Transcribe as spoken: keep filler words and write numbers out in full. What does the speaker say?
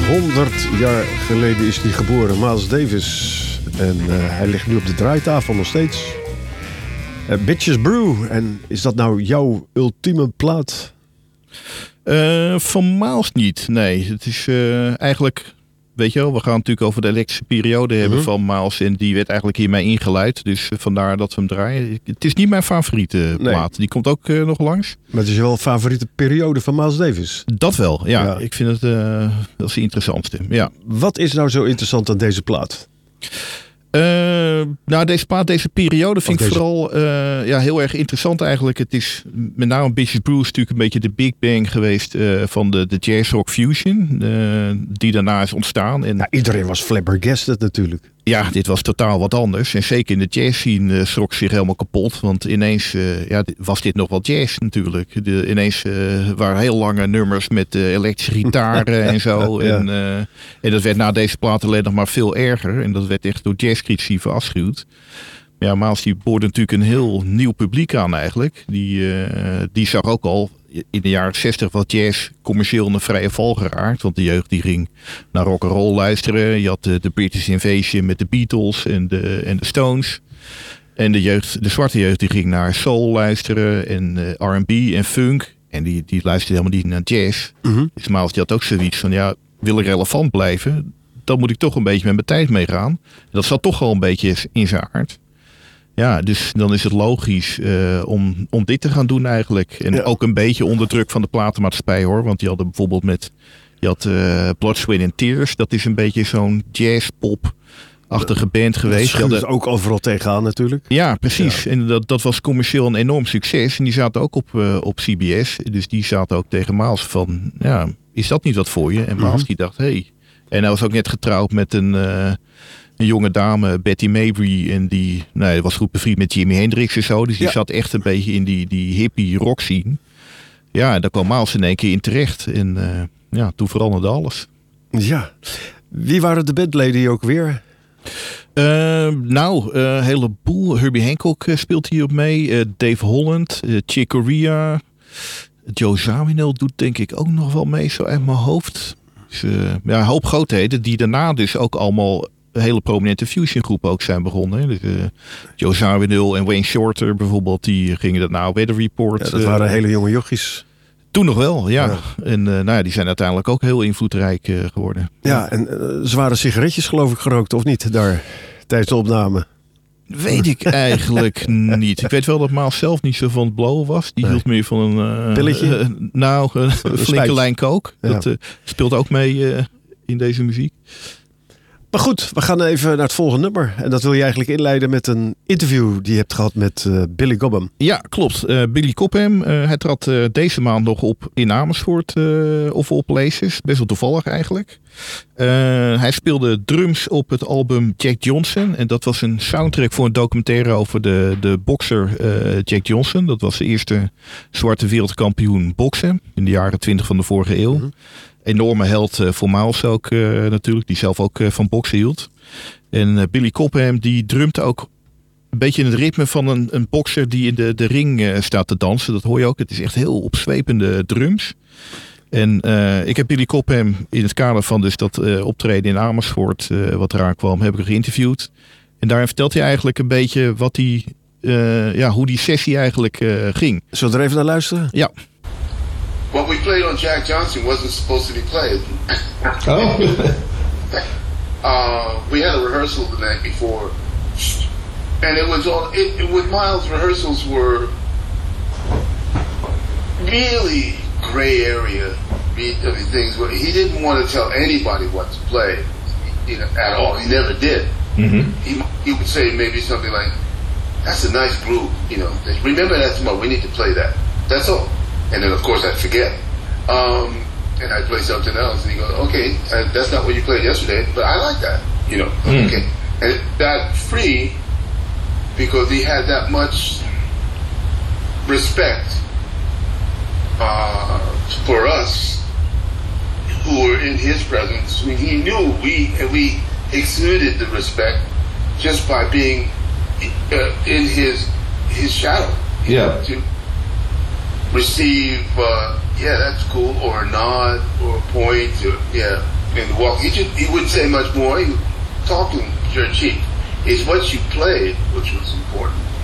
honderd jaar geleden is hij geboren, Miles Davis. En uh, hij ligt nu op de draaitafel nog steeds. Uh, Bitches Brew. En is dat nou jouw ultieme plaat? Uh, van Miles niet, nee. Het is uh, eigenlijk... Weet je wel, we gaan natuurlijk over de elektrische periode hebben mm-hmm. van Miles. En die werd eigenlijk hiermee ingeleid. Dus vandaar dat we hem draaien. Het is niet mijn favoriete plaat. Nee. Die komt ook uh, nog langs. Maar het is wel favoriete periode van Miles Davis. Dat wel, ja. ja. Ik vind het uh, dat is de interessantste. Ja. Wat is nou zo interessant aan deze plaat? Uh, nou, deze plaat, deze periode vind deze... ik vooral uh, ja, heel erg interessant eigenlijk. Het is met name Bitches Brew is natuurlijk een beetje de Big Bang geweest uh, van de, de jazz rock fusion. Uh, die daarna is ontstaan. En... Ja, iedereen was flabbergasted natuurlijk. Ja, dit was totaal wat anders. En zeker in de jazz scene uh, schrok zich helemaal kapot. Want ineens uh, ja, was dit nog wel jazz natuurlijk. De, ineens uh, waren heel lange nummers met uh, elektrische gitaren en zo. Ja. En, uh, en dat werd na deze plaat alleen nog maar veel erger. En dat werd echt door jazzcritici verafschuwd. Ja, Miles die boorde natuurlijk een heel nieuw publiek aan eigenlijk. Die, uh, die zag ook al... In de jaren zestig was jazz commercieel in de vrije val geraakt. Want de jeugd die ging naar rock'n'roll luisteren. Je had de, de British Invasion met de Beatles en de, en de Stones. En de, jeugd, de zwarte jeugd die ging naar soul luisteren en uh, R en B en funk. En die, die luisterde helemaal niet naar jazz. Mm-hmm. Dus Miles die had ook zoiets van, ja, wil ik relevant blijven? Dan moet ik toch een beetje met mijn tijd meegaan. En dat zat toch wel een beetje in zijn aard. Ja, dus dan is het logisch uh, om, om dit te gaan doen eigenlijk. En ja. ook een beetje onder druk van de platenmaatschappij hoor. Want die hadden bijvoorbeeld met... Je had uh, Blood, Sweat and Tears. Dat is een beetje zo'n jazz-pop-achtige band geweest. Dat schuurt ook overal tegenaan natuurlijk. Ja, precies. Ja. En dat, dat was commercieel een enorm succes. En die zaten ook op, uh, op C B S. Dus die zaten ook tegen Miles van... Ja, is dat niet wat voor je? En Miles mm-hmm. die dacht, hé. Hey. En hij was ook net getrouwd met een... Uh, Een jonge dame, Betty Mabry, en die nou, was goed bevriend met Jimi Hendrix en zo. Dus die ja. zat echt een beetje in die, die hippie rock scene. Ja, en daar kwam Miles in één keer in terecht. En uh, ja, toen veranderde alles. Ja. Wie waren de bandleden ook weer? Uh, nou, een uh, heleboel. Herbie Hancock uh, speelt hier op mee. Uh, Dave Holland, uh, Chick Corea. Joe Zawinul doet denk ik ook nog wel mee, zo uit mijn hoofd. Dus, uh, ja, een hoop grootheden die daarna dus ook allemaal... hele prominente fusiongroepen ook zijn begonnen. Dus, uh, Joe Zawinul en Wayne Shorter bijvoorbeeld, die gingen dat nou Weather Report. Ja, dat waren uh, hele jonge jochies. Toen nog wel, ja. ja. En uh, nou ja, die zijn uiteindelijk ook heel invloedrijk uh, geworden. Ja, en uh, ze waren sigaretjes geloof ik gerookt, of niet, daar tijdens de opname? Weet ik eigenlijk niet. Ik weet wel dat Miles zelf niet zo van het blowen was. Die nee. hield meer van een... Uh, Pilletje? Uh, nou, een, een flinke lijn coke. Ja. Dat uh, speelt ook mee uh, in deze muziek. Maar goed, we gaan even naar het volgende nummer. En dat wil je eigenlijk inleiden met een interview die je hebt gehad met uh, Billy Cobham. Ja, klopt. Uh, Billy Cobham, uh, hij trad uh, deze maand nog op in Amersfoort uh, of all places. Best wel toevallig eigenlijk. Uh, hij speelde drums op het album Jack Johnson. En dat was een soundtrack voor een documentaire over de, de bokser uh, Jack Johnson. Dat was de eerste zwarte wereldkampioen boksen in de jaren twintig van de vorige eeuw. Mm-hmm. Enorme held uh, voor Miles ook uh, natuurlijk, die zelf ook uh, van boksen hield. En uh, Billy Cobham die drumt ook een beetje in het ritme van een, een bokser die in de, de ring uh, staat te dansen. Dat hoor je ook. Het is echt heel opzwepende drums. En uh, ik heb Billy Cobham in het kader van dus dat uh, optreden in Amersfoort uh, wat eraan kwam, heb ik geïnterviewd. En daarin vertelt hij eigenlijk een beetje wat die, uh, ja, hoe die sessie eigenlijk uh, ging. Zullen we er even naar luisteren? Ja. What we played on Jack Johnson wasn't supposed to be played. Oh. uh, we had a rehearsal the night before, and it was all. It, it, with Miles, rehearsals were really gray area. I mean, things where he didn't want to tell anybody what to play, you know, at all. He never did. Mm-hmm. He he would say maybe something like, "That's a nice groove," you know. Remember that tomorrow. We need to play that. That's all. And then, of course, I'd forget. Um, and I'd play something else. And he'd go, okay, uh, that's not what you played yesterday, but I like that, you know. Mm. Okay. And that free, because he had that much respect uh, for us who were in his presence. I mean, he knew we, and we exuded the respect just by being uh, in his his shadow. Yeah. To, receive, uh, yeah, that's cool, or a nod, or a point, or, yeah. and walk. He just he wouldn't say much more. He would talk to him dirt cheap. It's what you played which was important.